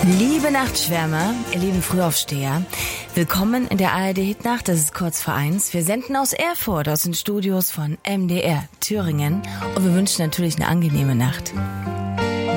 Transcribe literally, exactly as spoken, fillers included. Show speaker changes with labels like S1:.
S1: Liebe Nachtschwärmer, ihr lieben Frühaufsteher, willkommen in der A R D-Hitnacht, das ist kurz vor eins. Wir senden aus Erfurt, aus den Studios von M D R Thüringen und wir wünschen natürlich eine angenehme Nacht.